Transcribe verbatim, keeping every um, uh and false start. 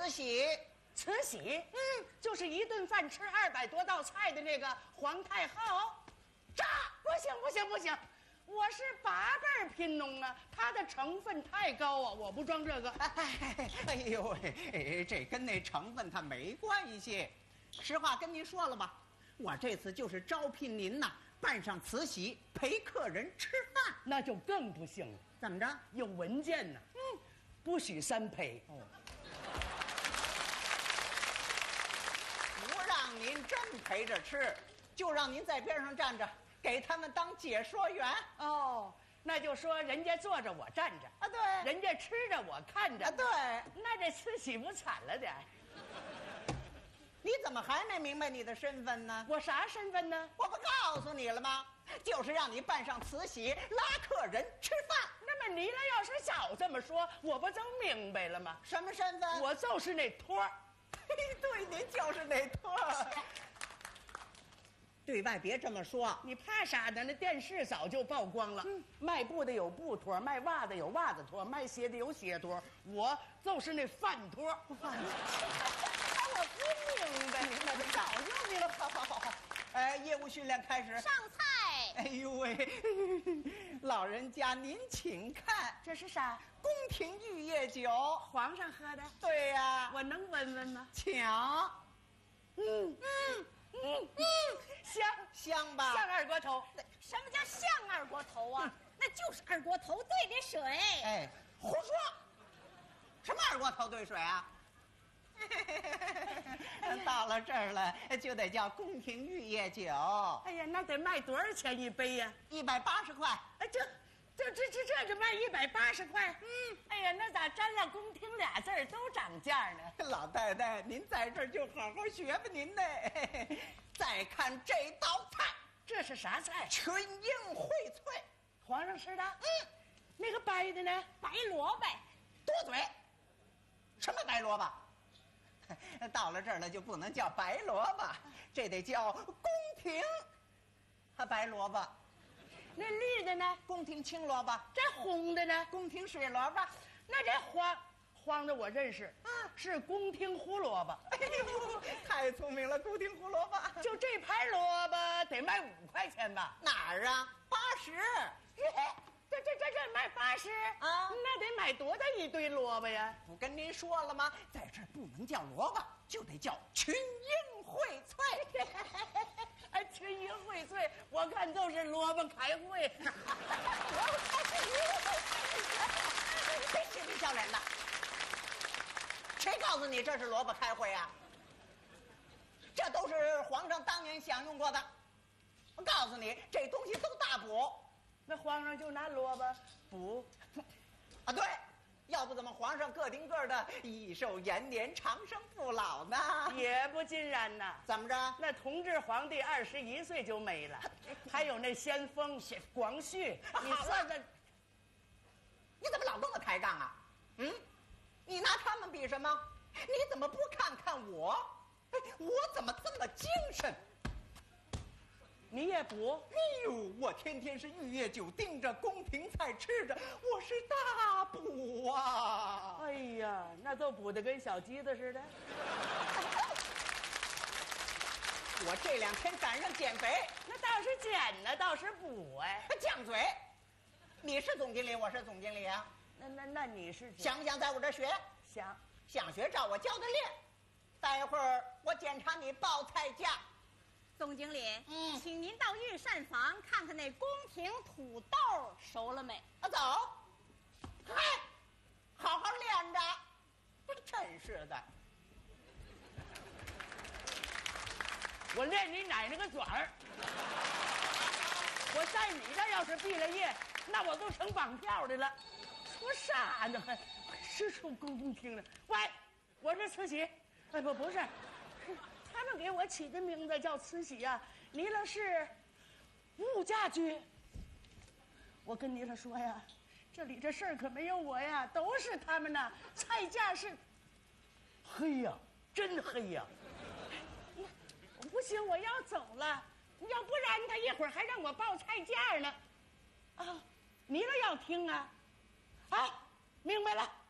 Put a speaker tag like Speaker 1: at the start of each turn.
Speaker 1: 慈禧。
Speaker 2: 慈禧，嗯，就是一顿饭吃二百多道菜的那个皇太后。
Speaker 1: 炸！
Speaker 2: 不行不行不行，我是八辈贫农啊，它的成分太高啊，我不装这个。
Speaker 1: 哎哎呦喂，这跟那成分它没关系。实话跟您说了吧，我这次就是招聘您呐，扮上慈禧陪客人吃饭。
Speaker 2: 那就更不行了。
Speaker 1: 怎么着？
Speaker 2: 有文件呢。嗯，不许三陪。哦。
Speaker 1: 不让您真陪着吃，就让您在边上站着，给他们当解说员。
Speaker 2: 哦，那就说人家坐着我站着
Speaker 1: 啊，对，
Speaker 2: 人家吃着我看着
Speaker 1: 啊，对。
Speaker 2: 那这慈禧不惨了点？
Speaker 1: 你怎么还没明白你的身份呢？
Speaker 2: 我啥身份呢？
Speaker 1: 我不告诉你了吗？就是让你扮上慈禧拉客人吃饭。
Speaker 2: 那么你了要是早这么说，我不就明白了吗？
Speaker 1: 什么身份？
Speaker 2: 我就是那托儿。
Speaker 1: 对，您就是那托儿。对外别这么说，
Speaker 2: 你怕啥呢？那电视早就曝光了。嗯，卖布的有布托，卖袜子有袜子托，卖鞋的有鞋托，我就是那饭托。饭托。我不明白，
Speaker 1: 那就早就明白了。好好好好，哎，业务训练开始。
Speaker 3: 上菜。
Speaker 1: 哎呦喂，老人家您请看，
Speaker 2: 这是啥？
Speaker 1: 宫廷玉液酒，
Speaker 2: 皇上喝的。
Speaker 1: 对呀、啊，
Speaker 2: 我能闻闻吗？
Speaker 1: 抢。
Speaker 2: 嗯嗯嗯嗯，香
Speaker 1: 香吧？
Speaker 2: 像二锅头。
Speaker 3: 什么叫像二锅头啊？那就是二锅头兑的水。
Speaker 1: 哎，胡说！什么二锅头兑水啊？到了这儿了，就得叫宫廷玉液酒。
Speaker 2: 哎呀，那得卖多少钱一杯呀？
Speaker 1: 一百八十块。
Speaker 2: 哎，这这这这这就卖一百八十块。嗯，哎呀，那咋沾了宫廷俩字儿都涨价呢？
Speaker 1: 老太太，您在这儿就好好学吧您呢。再看这道菜，
Speaker 2: 这是啥菜？
Speaker 1: 群英荟萃，
Speaker 2: 皇上吃的。
Speaker 1: 嗯，
Speaker 2: 那个白的呢？
Speaker 3: 白萝卜。
Speaker 1: 多嘴！什么白萝卜？到了这儿了就不能叫白萝卜，这得叫宫廷啊白萝卜。
Speaker 2: 那绿的呢？
Speaker 1: 宫廷青萝卜。
Speaker 2: 这红的呢？
Speaker 1: 宫廷水萝卜。
Speaker 2: 那这黄黄的我认识，啊，是宫廷胡萝卜。
Speaker 1: 哎呦，太聪明了，宫廷胡萝卜。
Speaker 2: 就这盘萝卜得卖五块钱吧？
Speaker 1: 哪儿啊？八十。
Speaker 2: 这这这这卖八十
Speaker 1: 啊？
Speaker 2: 那得买多大一堆萝卜呀？
Speaker 1: 不跟您说了吗？在这儿不能叫萝卜，就得叫群英荟萃。
Speaker 2: 哎，群英荟萃，我看都是萝卜开会。
Speaker 1: 别嬉皮笑脸的，谁告诉你这是萝卜开会啊？这都是皇上当年享用过的。我告诉你，这东西都大补。
Speaker 2: 那皇上就拿萝卜补
Speaker 1: 啊？对，要不怎么皇上个顶个的益寿延年、长生不老呢？
Speaker 2: 也不尽然呐。
Speaker 1: 怎么着？
Speaker 2: 那同治皇帝二十一岁就没了，还有那先锋广旭，你算算，
Speaker 1: 你怎么老跟我抬杠啊？嗯，你拿他们比什么？你怎么不看看我？哎，我怎么这么精神？
Speaker 2: 你也补？
Speaker 1: 哎呦，我天天是玉液酒盯着，宫廷菜吃着，我是大补啊！
Speaker 2: 哎呀，那都补得跟小鸡子似的。
Speaker 1: 我这两天赶上减肥，
Speaker 2: 那倒是减呢，倒是补哎。
Speaker 1: 犟嘴，你是总经理，我是总经理啊。
Speaker 2: 那那那你是
Speaker 1: 想不想在我这儿学？
Speaker 2: 想，
Speaker 1: 想学照我教的练。待会儿我检查你报菜价。
Speaker 3: 总经理，
Speaker 1: 嗯，
Speaker 3: 请您到御膳房看看那宫廷土豆熟了没？
Speaker 1: 啊，走。嗨，好好练着。不是，真是的。
Speaker 2: 我练你奶奶个爪儿！我在你这要是毕了业，那我都成绑票的了。说啥呢？还是出宫廷了？喂，我是慈禧。哎，不，不是。他们给我起的名字叫慈禧呀、啊，你了是物价局。我跟你了说呀，这里这事儿可没有我呀，都是他们呐。菜价是黑呀，真黑呀！不行，我要走了，要不然他一会儿还让我报菜价呢。啊，你了要听啊？啊，明白了。